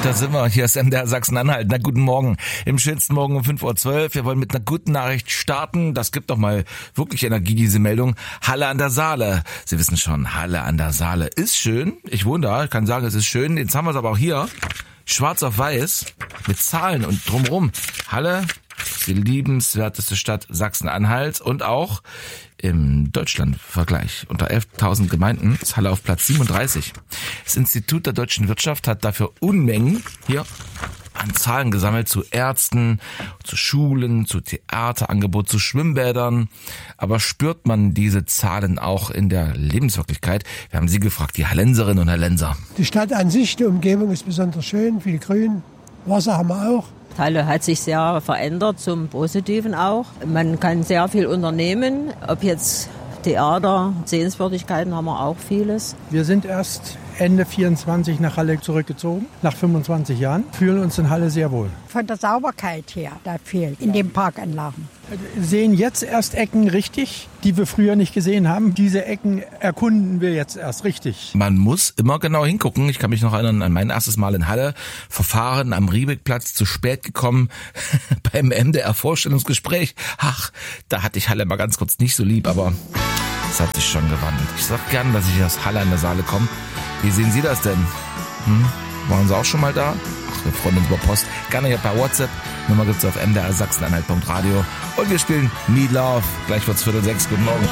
Da sind wir. Hier ist MDR Sachsen-Anhalt. Na, guten Morgen. Im schönsten Morgen um 5.12 Uhr. Wir wollen mit einer guten Nachricht starten. Das gibt doch mal wirklich Energie, diese Meldung. Halle an der Saale. Sie wissen schon, Halle an der Saale ist schön. Ich wohne da, ich kann sagen, es ist schön. Jetzt haben wir es aber auch hier. Schwarz auf weiß. Mit Zahlen und drumrum. Halle, die liebenswerteste Stadt Sachsen-Anhalts und auch im Deutschland-Vergleich. Unter 11.000 Gemeinden ist Halle auf Platz 37. Das Institut der deutschen Wirtschaft hat dafür Unmengen hier an Zahlen gesammelt zu Ärzten, zu Schulen, zu Theaterangebot, zu Schwimmbädern. Aber spürt man diese Zahlen auch in der Lebenswirklichkeit? Wir haben Sie gefragt, die Hallenserinnen und Hallenser. Die Stadt an sich, die Umgebung ist besonders schön, viel Grün, Wasser haben wir auch. Halle hat sich sehr verändert, zum Positiven auch. Man kann sehr viel unternehmen, ob jetzt Theater, Sehenswürdigkeiten haben wir auch vieles. Wir sind erst Ende 24 nach Halle zurückgezogen, nach 25 Jahren. Fühlen uns in Halle sehr wohl. Von der Sauberkeit her, da fehlt in den Parkanlagen. Wir sehen jetzt erst Ecken richtig, die wir früher nicht gesehen haben. Diese Ecken erkunden wir jetzt erst richtig. Man muss immer genau hingucken. Ich kann mich noch erinnern an mein erstes Mal in Halle. Verfahren am Riebeckplatz, zu spät gekommen beim MDR-Vorstellungsgespräch. Ach, da hatte ich Halle mal ganz kurz nicht so lieb, aber es hat sich schon gewandelt. Ich sag gern, dass ich aus Halle an der Saale komme. Wie sehen Sie das denn? Waren Sie auch schon mal da? Ach, wir freuen uns über Post. Gerne hier per WhatsApp. Nummer gibt's auf mdrsachsenanhalt.radio. Und wir spielen Need Love. Gleich wird's 5:45. Guten Morgen.